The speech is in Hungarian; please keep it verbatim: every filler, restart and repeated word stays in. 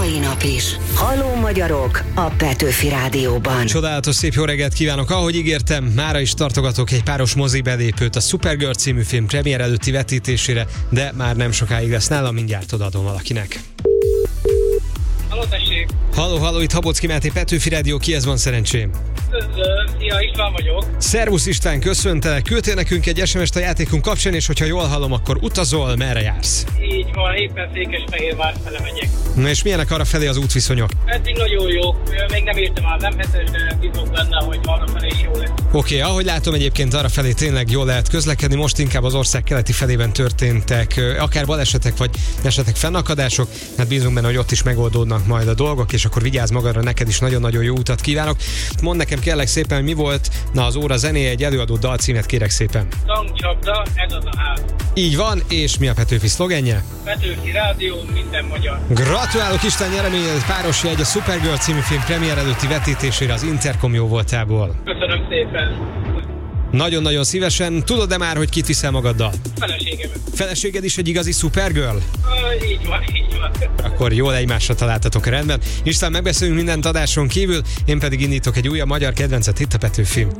mai nap is. Halló magyarok a Petőfi Rádióban. Csodálatos szép jó reggelt kívánok! Ahogy ígértem, mára is tartogatok egy páros mozibelépőt a Supergirl című film premier előtti vetítésére, de már nem sokáig lesz nálam, mindjárt odaadom valakinek. Halló, tessék! Halló, halló, itt Habocki Máté, Petőfi Rádió, kihez van szerencsém? Szia, István vagyok. Szervusz István, köszöntelek. Küldtél nekünk egy es em est a játékunk kapcsán, és hogyha jól hallom, akkor utazol, merre jársz? Így van, éppen Székesfehérvár fele megyek. Na és milyenek arra felé az útviszonyok? Eddig nagyon jó. Még nem értem már nem hetes, de bízok benne, hogy arra felé is jó lesz. Oké, okay, ahogy látom egyébként arra felé tényleg jól lehet közlekedni, most inkább az ország keleti felében történtek akár balesetek, vagy esetek fennakadások, hát bízunk benne, hogy ott is megoldódnak majd a dolgok, és akkor vigyázz magadra, neked is nagyon-nagyon jó utat kívánok. Mondd nekem kérlek szépen, hogy mi volt na az óra zenéje, egy előadó dalcímet kérek szépen. Tankcsapda, ez az a ház. Így van, és mi a Petőfi szlogenje? Petőfi Rádió, minden magyar. Gratulálok István, nyereményed páros jegy a Supergirl című film premier előtti vetítésére az Intercom jó voltából. Köszönöm szépen. Nagyon-nagyon szívesen. Tudod-e már, hogy kit viszel magaddal? Feleségemet. Feleséged is egy igazi Supergirl? Uh, így van, így van. Akkor jól egymásra találtatok, rendben. István, megbeszélünk mindent adáson kívül, én pedig indítok egy újabb magyar kedvencet itt a Petőfi.